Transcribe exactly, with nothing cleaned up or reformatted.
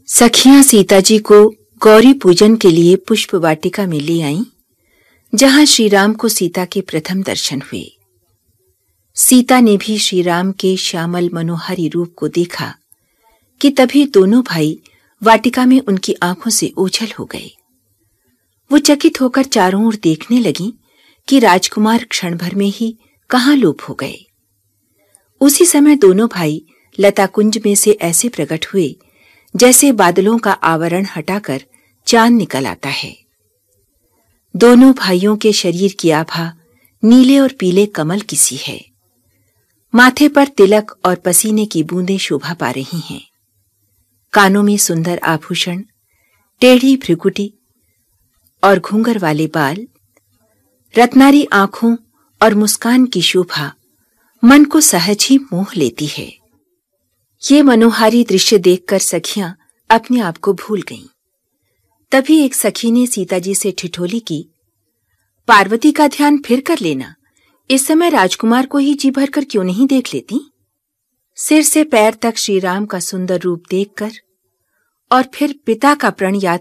सखियां सीता जी को गौरी पूजन के लिए पुष्प वाटिका में ले आईं, जहां श्रीराम को सीता के प्रथम दर्शन हुए। सीता ने भी श्रीराम के श्यामल मनोहारी रूप को देखा कि तभी दोनों भाई वाटिका में उनकी आंखों से ओझल हो गए। वो चकित होकर चारों ओर देखने लगीं कि राजकुमार क्षण भर में ही कहां लोप हो गए। उसी समय दोनों भाई लता कुंज में से ऐसे प्रकट हुए जैसे बादलों का आवरण हटाकर चांद निकल आता है। दोनों भाइयों के शरीर की आभा नीले और पीले कमल की सी है। माथे पर तिलक और पसीने की बूंदें शोभा पा रही हैं। कानों में सुंदर आभूषण, टेढ़ी भ्रुकुटी और घूंघर वाले बाल, रत्नारी आंखों और मुस्कान की शोभा मन को सहज ही मोह लेती है। ये मनोहारी दृश्य देखकर सखियां अपने आप को भूल गईं। तभी एक सखी ने सीता जी से ठिठोली की, पार्वती का ध्यान फिर कर लेना, इस समय राजकुमार को ही जी भरकर क्यों नहीं देख लेती। सिर से पैर तक श्रीराम का सुंदर रूप देखकर और फिर पिता का प्रण याद